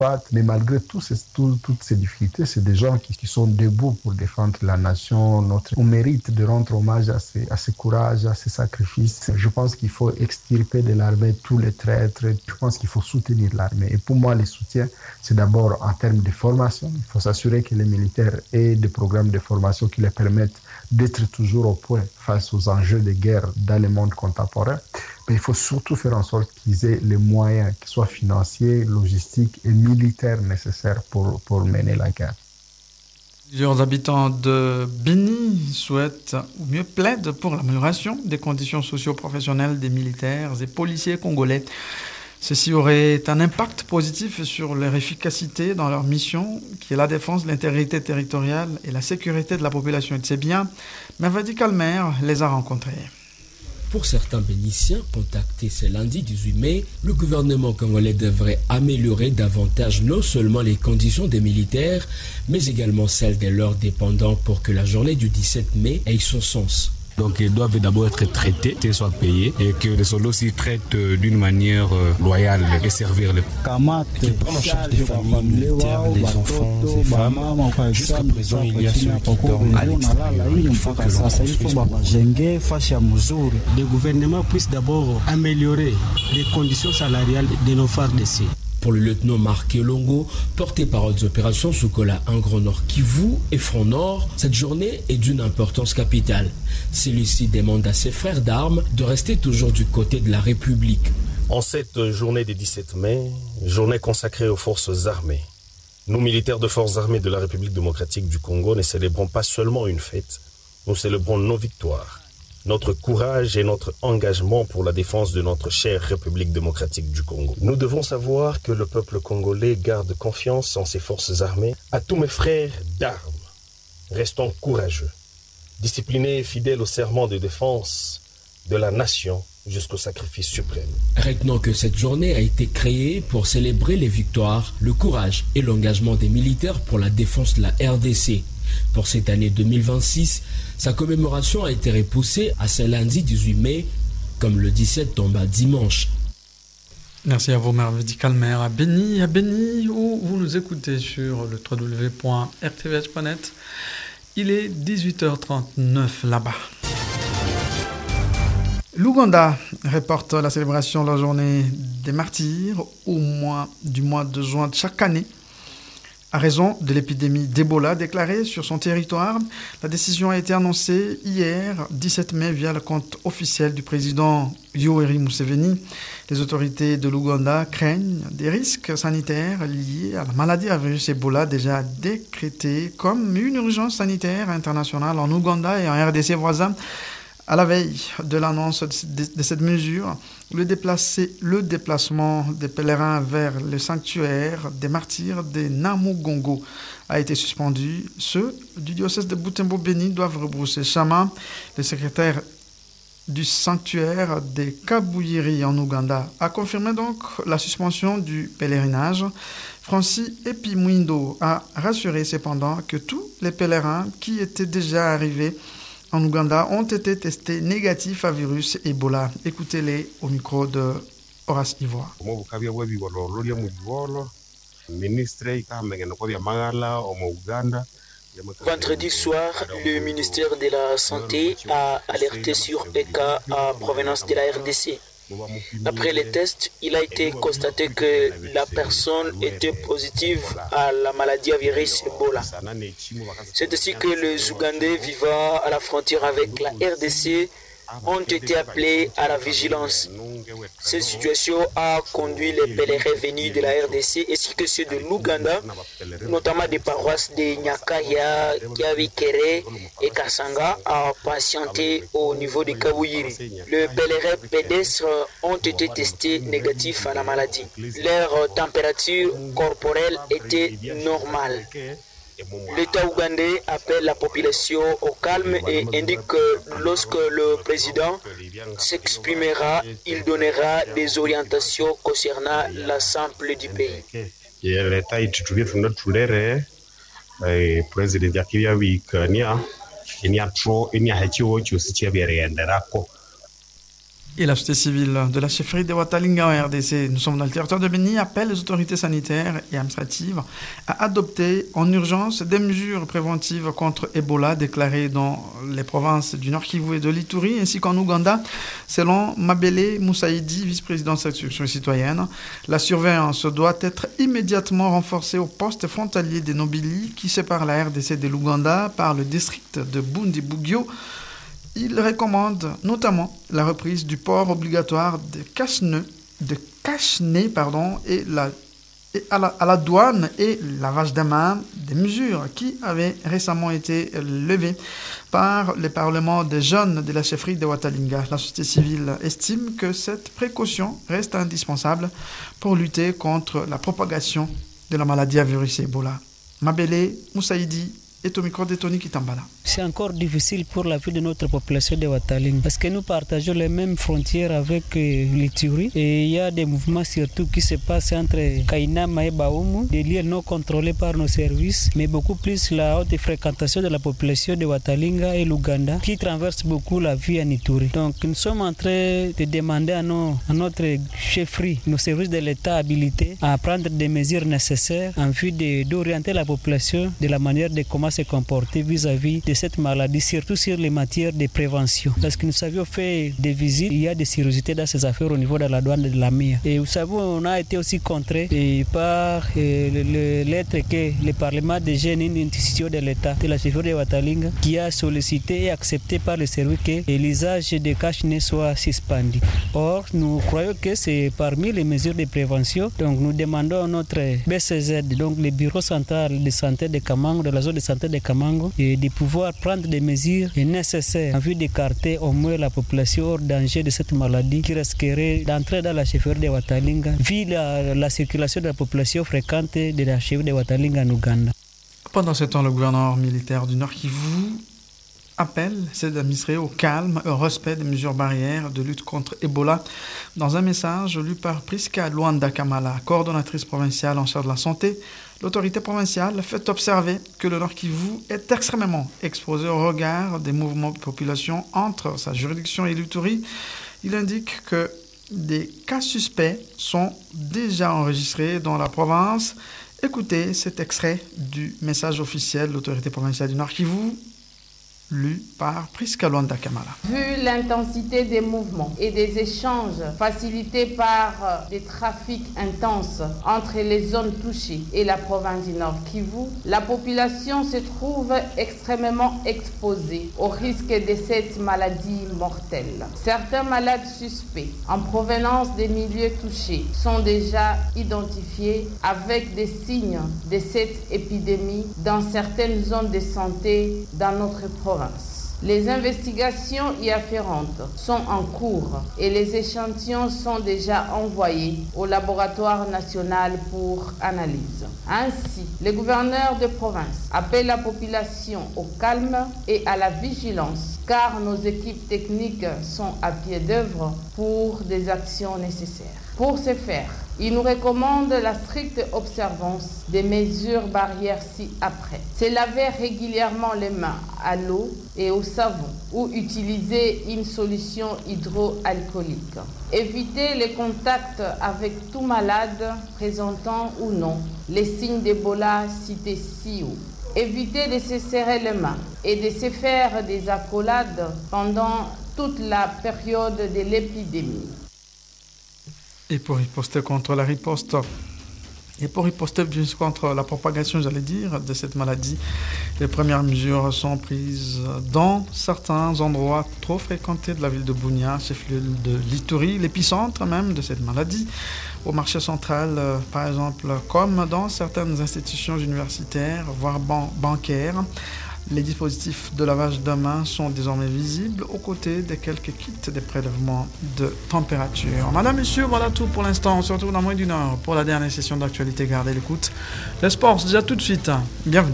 Mais malgré toutes ces difficultés, c'est des gens qui sont debout pour défendre la nation. On mérite de rendre hommage à ces courages, à ces sacrifices. Je pense qu'il faut extirper de l'armée tous les traîtres. Je pense qu'il faut soutenir l'armée. Et pour moi, le soutien, c'est d'abord en termes de formation. Il faut s'assurer que les militaires aient des programmes de formation qui les permettent d'être toujours au point face aux enjeux de guerre dans le monde contemporain. Mais il faut surtout faire en sorte qu'ils aient les moyens, qu'ils soient financiers, logistiques et militaires nécessaires pour mener la guerre. Plusieurs habitants de Béni souhaitent, ou mieux plaident pour l'amélioration des conditions socio-professionnelles des militaires et policiers congolais. Ceci aurait un impact positif sur leur efficacité dans leur mission, qui est la défense de l'intégrité territoriale et la sécurité de la population et de ses biens. Mavadi Calmer les a rencontrés. Pour certains bénitiens contactés ce lundi 18 mai, le gouvernement congolais devrait améliorer davantage non seulement les conditions des militaires, mais également celles de leurs dépendants pour que la journée du 17 mai ait son sens. Donc ils doivent d'abord être traités, qu'ils soient payés et que les soldats aussi traitent d'une manière loyale et servir les... Qu'ils prennent en charge des familles militaires, les enfants et femmes. Jusqu'à présent, il y a ceux qui dorment à l'extérieur. Il faut que le gouvernement puisse d'abord améliorer les conditions salariales de nos FARDC. Pour le lieutenant Marc Longo, porté-parole des opérations Sokola en Grand Nord Kivu et Front Nord, cette journée est d'une importance capitale. Celui-ci demande à ses frères d'armes de rester toujours du côté de la République. En cette journée du 17 mai, journée consacrée aux forces armées, nous militaires de forces armées de la République démocratique du Congo ne célébrons pas seulement une fête, nous célébrons nos victoires, notre courage et notre engagement pour la défense de notre chère République démocratique du Congo. Nous devons savoir que le peuple congolais garde confiance en ses forces armées. À tous mes frères d'armes, restons courageux, disciplinés et fidèles au serment de défense de la nation jusqu'au sacrifice suprême. Retenons que cette journée a été créée pour célébrer les victoires, le courage et l'engagement des militaires pour la défense de la RDC. Pour cette année 2026, sa commémoration a été repoussée à ce lundi 18 mai, comme le 17 tombe à dimanche. Merci à vous, Mavadi Calmer, à Béni, où vous nous écoutez sur le www.rtvh.net. Il est 18h39 là-bas. L'Ouganda reporte la célébration de la journée des martyrs du mois de juin de chaque année. À raison de l'épidémie d'Ebola déclarée sur son territoire, la décision a été annoncée hier, 17 mai, via le compte officiel du président Yoweri Museveni. Les autorités de l'Ouganda craignent des risques sanitaires liés à la maladie à virus Ebola déjà décrétée comme une urgence sanitaire internationale en Ouganda et en RDC voisin. À la veille de l'annonce de cette mesure, le déplacement des pèlerins vers le sanctuaire des martyrs de Namugongo a été suspendu. Ceux du diocèse de Butembo-Béni doivent rebrousser chemin. Le secrétaire du sanctuaire des Kabuyiri en Ouganda a confirmé donc la suspension du pèlerinage. Francis Epimwindo a rassuré cependant que tous les pèlerins qui étaient déjà arrivés en Ouganda ont été testés négatifs à virus Ebola. Écoutez-les au micro de Horace Ivoire. Vendredi soir, le ministère de la Santé a alerté sur des cas à provenance de la RDC. Après les tests, il a été constaté que la personne était positive à la maladie à virus Ebola. C'est ainsi que les Ougandais vivant à la frontière avec la RDC ont été appelés à la vigilance. Cette situation a conduit les pèlerins venus de la RDC ainsi que ceux de l'Ouganda, notamment des paroisses de Nyakaya, Kiavikere et Kasanga, à patienter au niveau de Kabuyiri. Les pèlerins pédestres ont été testés négatifs à la maladie. Leur température corporelle était normale. L'État ougandais appelle la population au calme et indique que lorsque le président s'exprimera, il donnera des orientations concernant l'ensemble du pays. Et la société civile de la chefferie de Watalinga en RDC, nous sommes dans le territoire de Beni, appelle les autorités sanitaires et administratives à adopter en urgence des mesures préventives contre Ebola déclarées dans les provinces du Nord Kivu et de l'Ituri, ainsi qu'en Ouganda, selon Mabele Moussaïdi, vice-président de cette section citoyenne. La surveillance doit être immédiatement renforcée au poste frontalier des Nobili qui sépare la RDC de l'Ouganda par le district de Bundi-Bugyo. Il recommande notamment la reprise du port obligatoire de cache-nez à la douane et lavage des mains, des mesures qui avaient récemment été levées par le Parlement des jeunes de la chefferie de Watalinga. La société civile estime que cette précaution reste indispensable pour lutter contre la propagation de la maladie à virus Ebola. Mabele Moussaïdi est au micro de Tony Kitambala. C'est encore difficile pour la vie de notre population de Watalinga parce que nous partageons les mêmes frontières avec l'Ituri et il y a des mouvements surtout qui se passent entre Kainama et Baoumou, des lieux non contrôlés par nos services, mais beaucoup plus la haute fréquentation de la population de Watalinga et l'Ouganda qui traverse beaucoup la vie en Ituri. Donc nous sommes en train de demander à notre chefferie, nos services de l'État habilités à prendre des mesures nécessaires en vue d'orienter la population de la manière de comment se comporter vis-à-vis de cette maladie, surtout sur les matières de prévention. Parce que nous avions fait des visites, il y a des curiosités dans ces affaires au niveau de la douane de la MIA. Et vous savez, on a été aussi contré par le lettre que le Parlement des jeunes, une institution de l'État, de la chefferie de Watalinga, qui a sollicité et accepté par le service que l'usage de cache-nez soit suspendu. Or, nous croyons que c'est parmi les mesures de prévention. Donc, nous demandons à notre BCZ, donc le Bureau central de santé de Kamango, de la zone de santé de Kamango, et de pouvoir prendre des mesures nécessaires en vue d'écarter au moins la population hors danger de cette maladie qui risquerait d'entrer dans la chefferie de Watalinga vu la circulation de la population fréquente de la chefferie de Watalinga en Ouganda. Pendant ce temps, le gouverneur militaire du Nord Kivu appelle ses administrés au calme et au respect des mesures barrières de lutte contre Ebola. Dans un message lu par Priska Luanda Kamala, coordonnatrice provinciale en charge de la santé, l'autorité provinciale fait observer que le Nord Kivu est extrêmement exposé au regard des mouvements de population entre sa juridiction et l'Ituri. Il indique que des cas suspects sont déjà enregistrés dans la province. Écoutez cet extrait du message officiel de l'autorité provinciale du Nord Kivu, lu par Priska Luanda Kamala. Vu l'intensité des mouvements et des échanges facilités par des trafics intenses entre les zones touchées et la province du Nord Kivu, la population se trouve extrêmement exposée au risque de cette maladie mortelle. Certains malades suspects en provenance des milieux touchés sont déjà identifiés avec des signes de cette épidémie dans certaines zones de santé dans notre province. Les investigations y afférentes sont en cours et les échantillons sont déjà envoyés au laboratoire national pour analyse. Ainsi, le gouverneur de province appelle la population au calme et à la vigilance car nos équipes techniques sont à pied d'œuvre pour des actions nécessaires. Pour ce faire, il nous recommande la stricte observance des mesures barrières ci-après. Se laver régulièrement les mains à l'eau et au savon ou utiliser une solution hydroalcoolique. Éviter les contacts avec tout malade présentant ou non les signes d'Ebola cités ci-haut. Éviter de se serrer les mains et de se faire des accolades pendant toute la période de l'épidémie. Et pour riposter contre la riposte, et pour riposter contre la propagation, de cette maladie, les premières mesures sont prises dans certains endroits trop fréquentés de la ville de Bunia, chef-lieu de l'Ituri, l'épicentre même de cette maladie, au marché central, par exemple, comme dans certaines institutions universitaires, voire bancaires. Les dispositifs de lavage de mains sont désormais visibles aux côtés de quelques kits de prélèvement de température. Madame, Monsieur, voilà tout pour l'instant. On se retrouve dans moins d'une heure pour la dernière session d'actualité. Gardez l'écoute. Les sports, c'est déjà tout de suite. Bienvenue.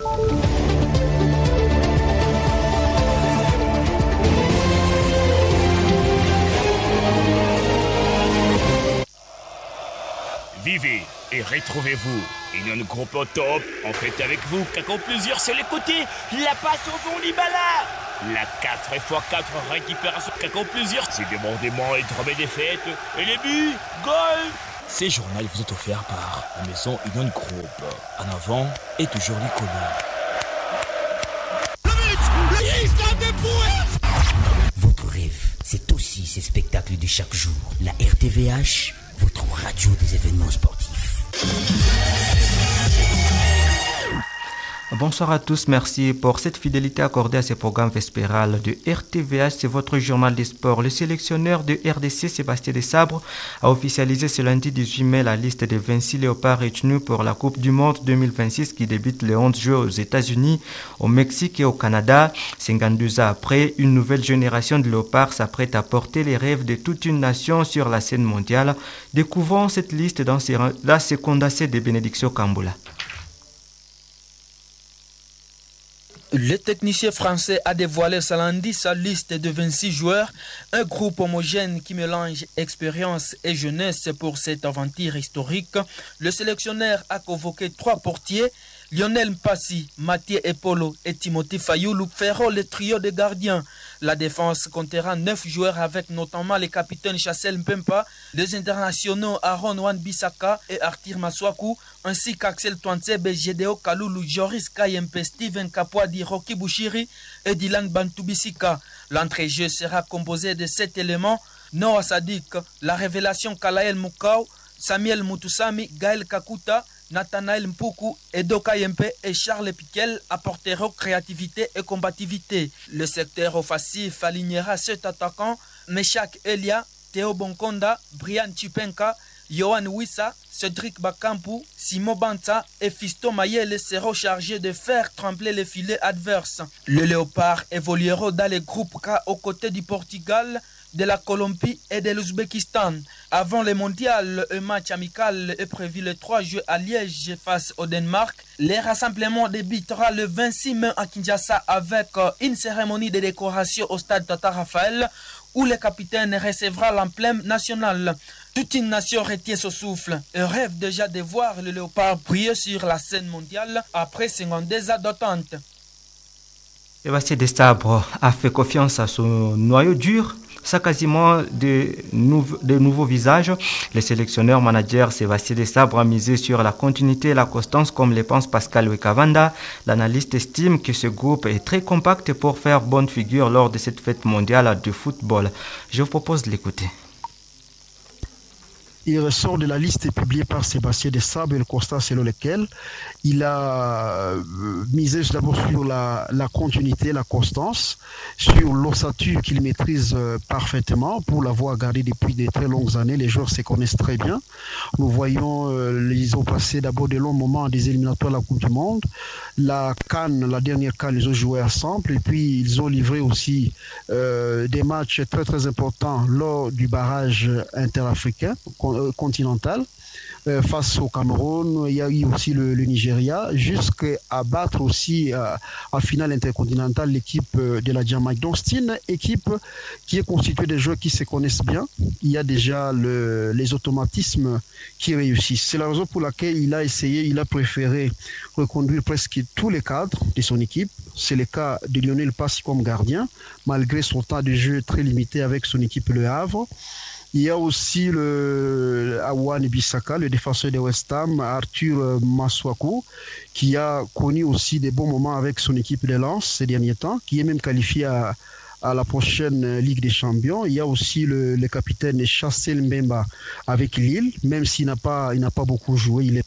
Vivez et retrouvez-vous. Il y a un groupe au top, en fait avec vous, qu'à plusieurs c'est les côtés, la passe au fond Libala. La 4x4 récupération qu'un plaisir. C'est débordement et tremblement des fêtes. Et les buts, goal. Ces journaux vous est offert par la maison Union Group. En avant et toujours l'icône. Votre rêve, c'est aussi ces spectacles de chaque jour. La RTVH, votre radio des événements sportifs. Bonsoir à tous, merci pour cette fidélité accordée à ce programme vespéral de RTVH. C'est votre journal des sports. Le sélectionneur de RDC, Sébastien Desabre, a officialisé ce lundi 18 mai la liste des 26 léopards retenus pour la Coupe du Monde 2026 qui débute le 11 juin aux États-Unis, au Mexique et au Canada. 52 ans après, une nouvelle génération de léopards s'apprête à porter les rêves de toute une nation sur la scène mondiale. Découvrons cette liste dans la Condacée de Bénédiction Kamboula. Le technicien français a dévoilé ce lundi sa liste de 26 joueurs, un groupe homogène qui mélange expérience et jeunesse pour cette aventure historique. Le sélectionneur a convoqué 3 portiers, Lionel Mpassi, Mathieu Epolo et Timothy Fayoulou feront le trio de gardiens. La défense comptera 9 joueurs avec notamment les capitaines Chassel Mpempa, les internationaux Aaron Wan-Bissaka et Arthur Maswaku, ainsi qu'Axel Twansebe, Gédéo Kaloulou, Joris Kayempe, Steven Kapwadi, Rocky Bouchiri et Dylan Bantubisika. L'entrée-jeu sera composé de 7 éléments: Noah Sadik, la révélation Kalael Moukau, Samuel Mutusami, Gaël Kakuta, Nathanaël Mpuku, Edo Kayempe et Charles Piquel apporteront créativité et combativité. Le secteur offensif alignera 7 attaquants: Meshak Elia, Théo Bonkonda, Brian Chipenka, Yohan Wissa, Cédric Bakampu, Simon Banta et Fiston Mayele seront chargés de faire trembler les filets adverses. Le Léopard évoluera dans les groupes K aux côtés du Portugal, de la Colombie et de l'Ouzbékistan. Avant le mondial, un match amical est prévu le 3 juillet à Liège face au Danemark. Le rassemblement débutera le 26 mai à Kinshasa avec une cérémonie de décoration au stade Tata Raphaël où le capitaine recevra l'emblème national. Toute une nation retient son souffle et rêve déjà de voir le Léopard briller sur la scène mondiale après 52 ans d'attente. Sébastien Desabre a fait confiance à son noyau dur. Ça quasiment de nouveaux visages. Le sélectionneur manager Sébastien Desabre a misé sur la continuité et la constance, comme le pense Pascal Wekavanda. L'analyste estime que ce groupe est très compact pour faire bonne figure lors de cette fête mondiale de football. Je vous propose de l'écouter. Il ressort de la liste publiée par Sébastien Desabre et le constat selon lequel il a misé d'abord sur la continuité, la constance, sur l'ossature qu'il maîtrise parfaitement pour l'avoir gardé depuis de très longues années. Les joueurs se connaissent très bien. Nous voyons, ils ont passé d'abord de longs moments des éliminatoires de la Coupe du Monde. La CAN, la dernière CAN, ils ont joué ensemble et puis ils ont livré aussi des matchs très très importants lors du barrage interafricain continental face au Cameroun. Il y a eu aussi le Nigeria, jusqu'à battre aussi en finale intercontinentale l'équipe de la Jamaïque. Donc c'est une équipe qui est constituée de joueurs qui se connaissent bien. Il y a déjà les automatismes qui réussissent. C'est la raison pour laquelle il a préféré reconduire presque tous les cadres de son équipe. C'est le cas de Lionel Mpassi comme gardien, malgré son temps de jeu très limité avec son équipe Le Havre. Il y a aussi Awan Bissaka, le défenseur de West Ham, Arthur Maswaku, qui a connu aussi des bons moments avec son équipe de Lens ces derniers temps, qui est même qualifié à la prochaine Ligue des Champions. Il y a aussi le capitaine Chassel Mbemba avec Lille, même s'il n'a pas beaucoup joué.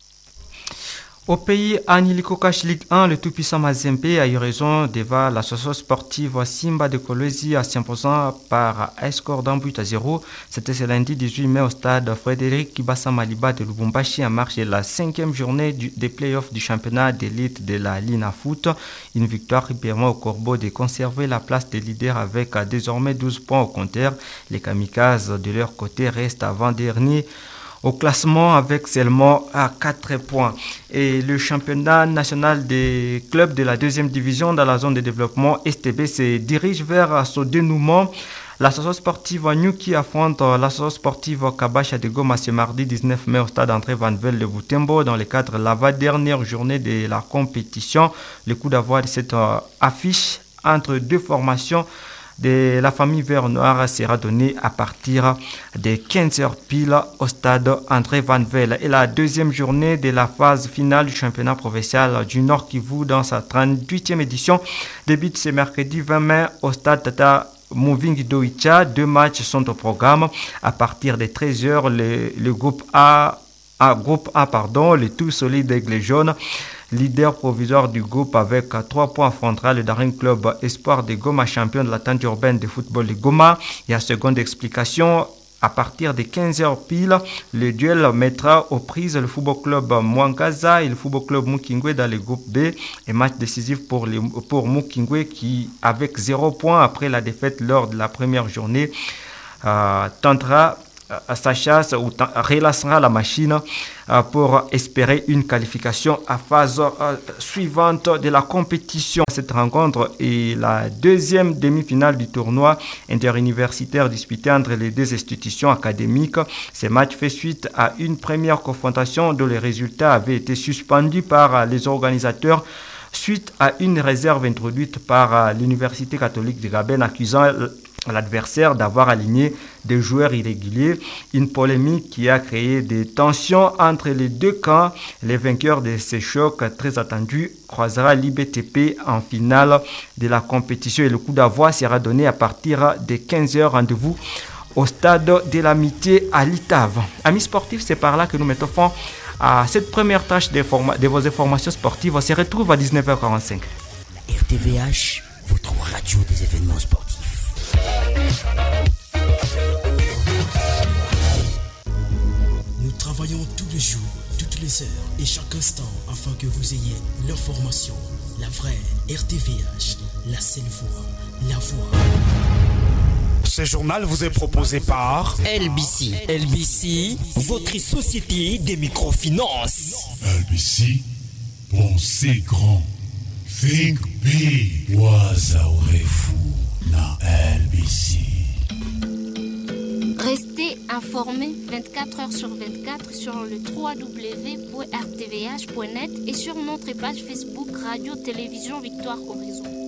Au pays, à Nilikokash Ligue 1, le tout-puissant Mazembe a eu raison devant l'association sportive Simba de Kolwezi en s'imposant par un score d'un but à 0. C'était ce lundi 18 mai au stade Frédéric Kibasa Maliba de Lubumbashi en marche de la 5e journée des playoffs du championnat d'élite de la Lina Foot. Une victoire qui permet aux Corbeaux de conserver la place de leader avec désormais 12 points au compteur. Les Kamikazes de leur côté restent avant-dernier au classement avec seulement à 4 points. Et le championnat national des clubs de la 2e division dans la zone de développement STB se dirige vers son dénouement. L'association sportive Nyuki affronte l'association sportive Kabacha de Goma ce mardi 19 mai au stade André Van Vel de Butembo dans le cadre de la dernière journée de la compétition. Le coup d'avoir de cette affiche entre deux formations de la famille Vert Noir sera donnée à partir de 15h pile au stade André Van Velde. Et la deuxième journée de la phase finale du championnat provincial du Nord Kivu dans sa 38e édition débute ce mercredi 20 mai au stade Tata Moving Doicha. 2 matchs sont au programme. À partir de 13h, le groupe A, le tout solide Aigle Jaune, leader provisoire du groupe avec 3 points, affrontera le Daring Club Espoir de Goma, champion de la tente urbaine de football de Goma. Et à seconde explication, à partir de 15h pile, le duel mettra aux prises le football club Mwangaza et le football club Mukingwe dans le groupe B. Et match décisif pour Mukingwe qui, avec 0 points après la défaite lors de la première journée, tentera sa chasse ou relâchera la machine pour espérer une qualification à phase suivante de la compétition. Cette rencontre est la deuxième demi-finale du tournoi interuniversitaire disputé entre les deux institutions académiques. Ce match fait suite à une première confrontation dont les résultats avaient été suspendus par les organisateurs suite à une réserve introduite par l'Université catholique de Gabon accusant l'adversaire d'avoir aligné des joueurs irréguliers, une polémique qui a créé des tensions entre les deux camps. Les vainqueurs de ces chocs très attendus croisera l'IBTP en finale de la compétition et le coup d'envoi sera donné à partir de 15h. Rendez-vous au stade de l'Amitié à Litave. Amis sportifs, c'est par là que nous mettons fin à cette première tâche de vos informations sportives. On se retrouve à 19h45. La RTVH, votre radio des événements sportifs. Nous travaillons tous les jours, toutes les heures et chaque instant afin que vous ayez l'information, la vraie RTVH, la seule voix, la voix. Ce journal vous est proposé par LBC. LBC, votre société des microfinances. LBC, pensez grand. Think big. Wazaourefu na LBC. Restez informés 24 heures sur 24 sur le www.rtvh.net et sur notre page Facebook Radio Télévision Victoire Horizon.